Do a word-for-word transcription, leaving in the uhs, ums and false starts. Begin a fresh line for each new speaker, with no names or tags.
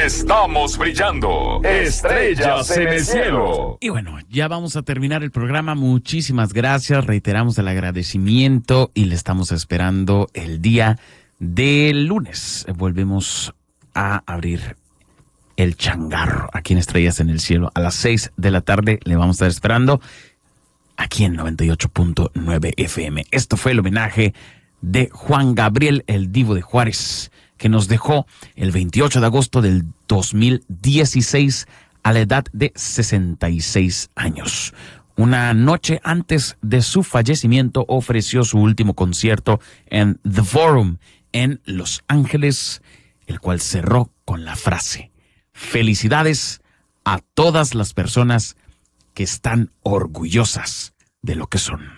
Estamos brillando. Estrellas en el cielo.
Y bueno, ya vamos a terminar el programa. Muchísimas gracias. Reiteramos el agradecimiento y le estamos esperando el día del lunes. Volvemos a abrir el changarro aquí en Estrellas en el Cielo. A las seis de la tarde le vamos a estar esperando aquí en noventa y ocho punto nueve F M. Esto fue el homenaje de Juan Gabriel, el Divo de Juárez, que nos dejó el veintiocho de agosto del dos mil dieciséis a la edad de sesenta y seis años. Una noche antes de su fallecimiento ofreció su último concierto en The Forum en Los Ángeles, el cual cerró con la frase: felicidades a todas las personas que están orgullosas de lo que son.